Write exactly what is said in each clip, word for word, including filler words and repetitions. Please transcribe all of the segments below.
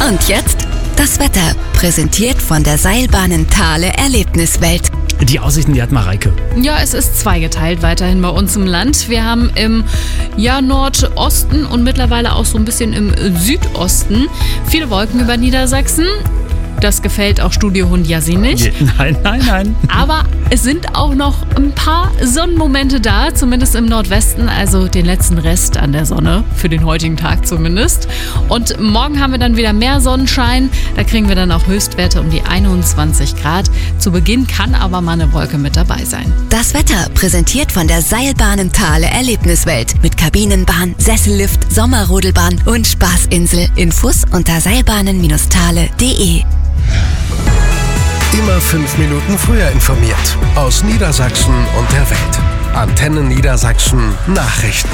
Und jetzt das Wetter, präsentiert von der Seilbahnen Thale Erlebniswelt. Die Aussichten, die hat Mareike. Ja, es ist zweigeteilt weiterhin bei uns im Land. Wir haben im ja, Nordosten und mittlerweile auch so ein bisschen im Südosten viele Wolken über Niedersachsen. Das gefällt auch Studiohund Yassi nicht. Nein, nein, nein. Aber es sind auch noch ein paar Sonnenmomente da, zumindest im Nordwesten, also den letzten Rest an der Sonne, für den heutigen Tag zumindest. Und morgen haben wir dann wieder mehr Sonnenschein, da kriegen wir dann auch Höchstwerte um die einundzwanzig Grad. Zu Beginn kann aber mal eine Wolke mit dabei sein. Das Wetter, präsentiert von der Seilbahnen Thale Erlebniswelt. Mit Kabinenbahn, Sessellift, Sommerrodelbahn und Spaßinsel. Infos unter seilbahnen Thale punkt de. Immer fünf Minuten früher informiert. Aus Niedersachsen und der Welt. Antenne Niedersachsen Nachrichten.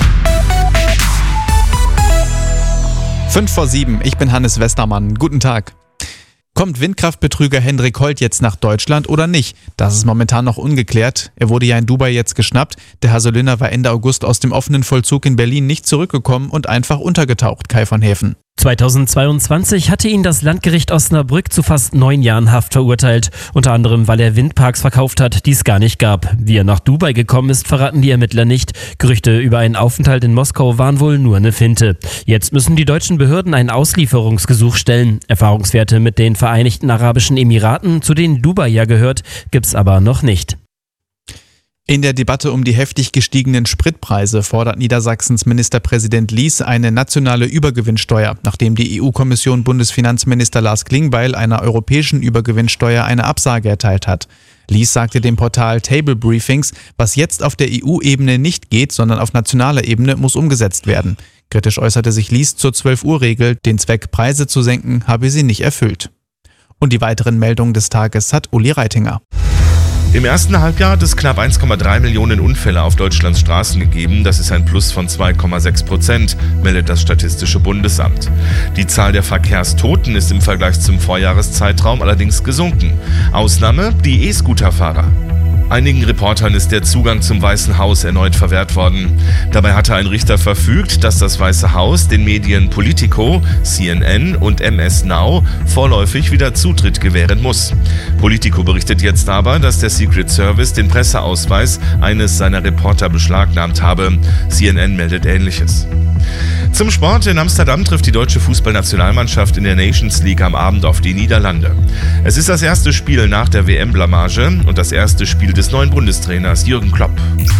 Fünf vor sieben, ich bin Hannes Westermann. Guten Tag. Kommt Windkraftbetrüger Hendrik Holt jetzt nach Deutschland oder nicht? Das ist momentan noch ungeklärt. Er wurde ja in Dubai jetzt geschnappt. Der Haselünner war Ende August aus dem offenen Vollzug in Berlin nicht zurückgekommen und einfach untergetaucht, Kai von Häfen. zweitausendzweiundzwanzig hatte ihn das Landgericht Osnabrück zu fast neun Jahren Haft verurteilt. Unter anderem, weil er Windparks verkauft hat, die es gar nicht gab. Wie er nach Dubai gekommen ist, verraten die Ermittler nicht. Gerüchte über einen Aufenthalt in Moskau waren wohl nur eine Finte. Jetzt müssen die deutschen Behörden ein Auslieferungsgesuch stellen. Erfahrungswerte mit den Vereinigten Arabischen Emiraten, zu denen Dubai ja gehört, gibt's aber noch nicht. In der Debatte um die heftig gestiegenen Spritpreise fordert Niedersachsens Ministerpräsident Lies eine nationale Übergewinnsteuer, nachdem die E U-Kommission Bundesfinanzminister Lars Klingbeil einer europäischen Übergewinnsteuer eine Absage erteilt hat. Lies sagte dem Portal Table Briefings, was jetzt auf der E U-Ebene nicht geht, sondern auf nationaler Ebene muss umgesetzt werden. Kritisch äußerte sich Lies zur zwölf-Uhr-Regel, den Zweck, Preise zu senken, habe sie nicht erfüllt. Und die weiteren Meldungen des Tages hat Uli Reitinger. Im ersten Halbjahr hat es knapp eins Komma drei Millionen Unfälle auf Deutschlands Straßen gegeben. Das ist ein Plus von zwei Komma sechs Prozent, meldet das Statistische Bundesamt. Die Zahl der Verkehrstoten ist im Vergleich zum Vorjahreszeitraum allerdings gesunken. Ausnahme die E-Scooter-Fahrer. Einigen Reportern ist der Zugang zum Weißen Haus erneut verwehrt worden. Dabei hatte ein Richter verfügt, dass das Weiße Haus den Medien Politico, C N N und M S Now vorläufig wieder Zutritt gewähren muss. Politico berichtet jetzt aber, dass der Secret Service den Presseausweis eines seiner Reporter beschlagnahmt habe. C N N meldet Ähnliches. Zum Sport. In Amsterdam trifft die deutsche Fußballnationalmannschaft in der Nations League am Abend auf die Niederlande. Es ist das erste Spiel nach der W M-Blamage und das erste Spiel des neuen Bundestrainers Jürgen Klopp.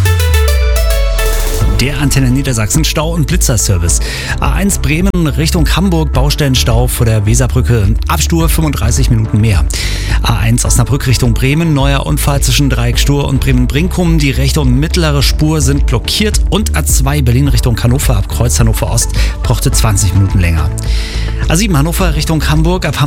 Der Antenne Niedersachsen Stau- und Blitzerservice. A eins Bremen Richtung Hamburg, Baustellenstau vor der Weserbrücke. Abstur fünfunddreißig Minuten mehr. A eins Osnabrück Richtung Bremen, neuer Unfall zwischen Dreieckstur und Bremen-Brinkum. Die rechte und mittlere Spur sind blockiert. Und A zwei Berlin Richtung Hannover ab Kreuz Hannover Ost brauchte zwanzig Minuten länger. A sieben Hannover Richtung Hamburg ab Hamburg